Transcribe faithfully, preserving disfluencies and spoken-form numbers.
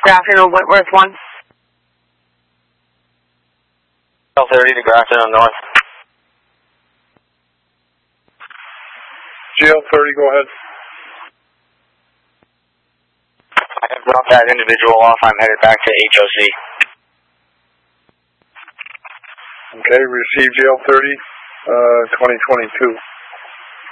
Grafton or Whitworth one. L thirty to Grafton on North. G L thirty, go ahead. I have dropped that individual off. I'm headed back to H O C. Okay, receive G L thirty, uh, twenty twenty-two.